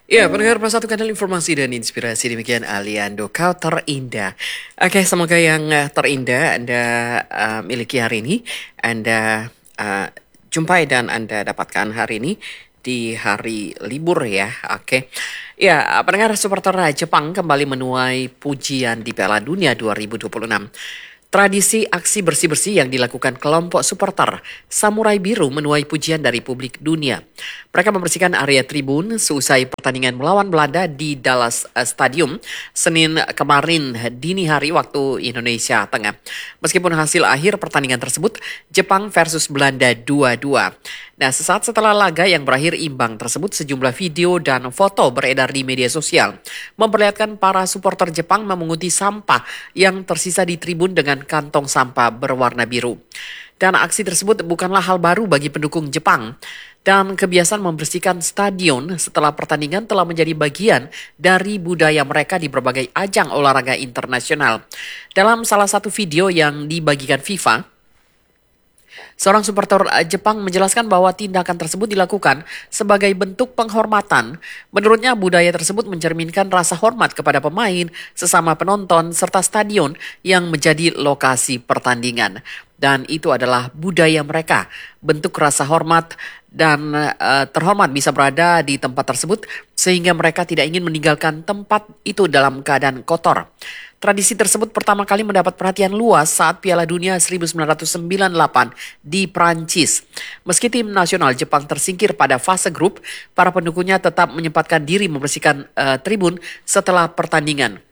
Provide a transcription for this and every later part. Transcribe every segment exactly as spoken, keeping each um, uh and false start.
Ya, pendengar Plus satu kanal informasi dan inspirasi demikian Aliando kau terindah. Oke, semoga yang eh, terindah Anda eh, miliki hari ini, Anda eh, jumpai dan Anda dapatkan hari ini di hari libur ya. Oke. Ya, pendengar supporter Jepang kembali menuai pujian di Piala Dunia dua ribu dua puluh enam. Tradisi aksi bersih-bersih yang dilakukan kelompok supporter Samurai Biru menuai pujian dari publik dunia. Mereka membersihkan area tribun seusai pertandingan melawan Belanda di Dallas eh, Stadium Senin kemarin dini hari waktu Indonesia Tengah. Meskipun hasil akhir pertandingan tersebut Jepang versus Belanda dua dua. Nah, sesaat setelah laga yang berakhir imbang tersebut, sejumlah video dan foto beredar di media sosial memperlihatkan para supporter Jepang memunguti sampah yang tersisa di tribun dengan kantong sampah berwarna biru. Dan aksi tersebut bukanlah hal baru bagi pendukung Jepang. Dan kebiasaan membersihkan stadion setelah pertandingan telah menjadi bagian dari budaya mereka di berbagai ajang olahraga internasional. Dalam salah satu video yang dibagikan FIFA, seorang supporter Jepang menjelaskan bahwa tindakan tersebut dilakukan sebagai bentuk penghormatan. Menurutnya budaya tersebut mencerminkan rasa hormat kepada pemain, sesama penonton, serta stadion yang menjadi lokasi pertandingan. Dan itu adalah budaya mereka. Bentuk rasa hormat dan uh, terhormat bisa berada di tempat tersebut sehingga mereka tidak ingin meninggalkan tempat itu dalam keadaan kotor. Tradisi tersebut pertama kali mendapat perhatian luas saat Piala Dunia seribu sembilan ratus sembilan puluh delapan di Prancis. Meski tim nasional Jepang tersingkir pada fase grup, para pendukungnya tetap menyempatkan diri membersihkan uh, tribun setelah pertandingan.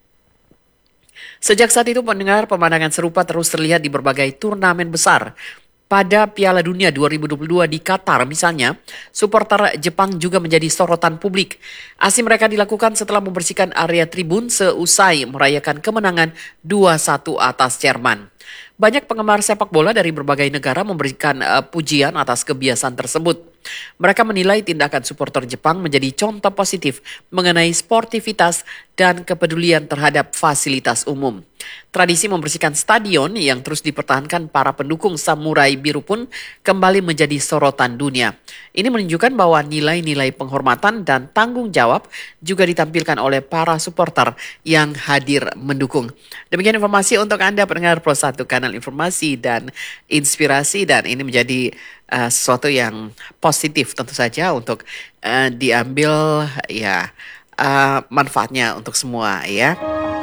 Sejak saat itu pendengar pemandangan serupa terus terlihat di berbagai turnamen besar. Pada Piala Dunia dua ribu dua puluh dua di Qatar misalnya, supporter Jepang juga menjadi sorotan publik. Aksi mereka dilakukan setelah membersihkan area tribun seusai merayakan kemenangan dua satu atas Jerman. Banyak penggemar sepak bola dari berbagai negara memberikan uh, pujian atas kebiasaan tersebut. Mereka menilai tindakan supporter Jepang menjadi contoh positif mengenai sportivitas dan kepedulian terhadap fasilitas umum. Tradisi membersihkan stadion yang terus dipertahankan para pendukung Samurai Biru pun kembali menjadi sorotan dunia. Ini menunjukkan bahwa nilai-nilai penghormatan dan tanggung jawab juga ditampilkan oleh para supporter yang hadir mendukung. Demikian informasi untuk Anda pendengar Plus satu kanal informasi dan inspirasi, dan ini menjadi uh, sesuatu yang positif tentu saja untuk uh, diambil ya uh, manfaatnya untuk semua ya.